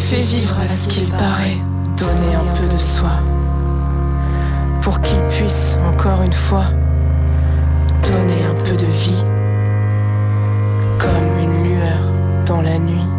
fait vivre à ce qu'il paraît, donner un peu de soi, pour qu'il puisse encore une fois donner un peu de vie, comme une lueur dans la nuit.